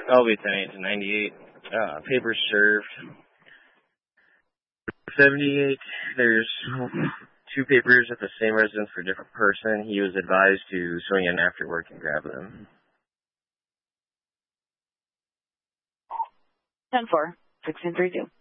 I'll be 10 to 98. Papers served. 78, there's two papers at the same residence for a different person. He was advised to swing in after work and grab them. 10-4, 1632.